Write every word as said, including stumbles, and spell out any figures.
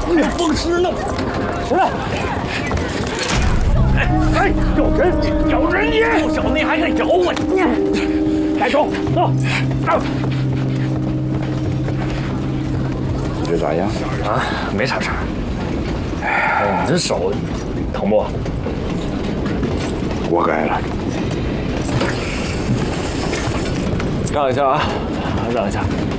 风湿呢？出来！哎，咬人！咬人你！不小子，你还敢咬我？带走，走，走！ 你这咋样？ 啊，没啥事儿。哎，你这手疼不？ 活该了。 让一下啊，让一下。